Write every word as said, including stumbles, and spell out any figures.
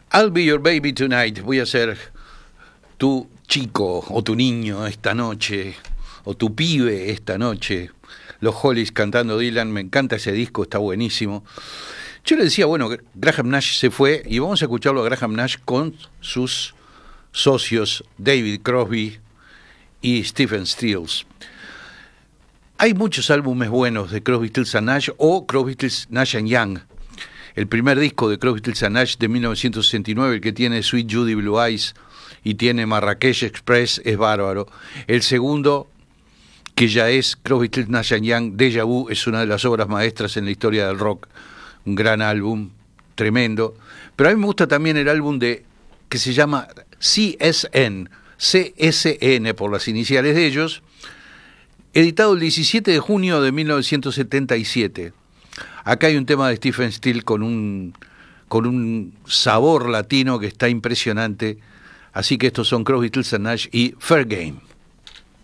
I'll be your baby tonight. Voy a ser tu chico o tu niño esta noche, o tu pibe esta noche. Los Hollies cantando Dylan, me encanta ese disco, está buenísimo. Yo le decía, bueno, Graham Nash se fue y vamos a escucharlo a Graham Nash con sus socios David Crosby y Stephen Stills. Hay muchos álbumes buenos de Crosby, Stills and Nash o Crosby, Stills, Nash and Young. El primer disco de Crosby, Stills and Nash de mil novecientos sesenta y nueve, el que tiene Sweet Judy Blue Eyes y tiene Marrakech Express, es bárbaro. El segundo, que ya es Crosby, Stills, Nash and Young, Deja Vu, es una de las obras maestras en la historia del rock. Un gran álbum, tremendo. Pero a mí me gusta también el álbum de que se llama C S N, C S N por las iniciales de ellos, editado el diecisiete de junio de mil novecientos setenta y siete. Acá hay un tema de Stephen Stills con un, con un sabor latino que está impresionante. Así que estos son Crosby, Stills and Nash y Fair Game.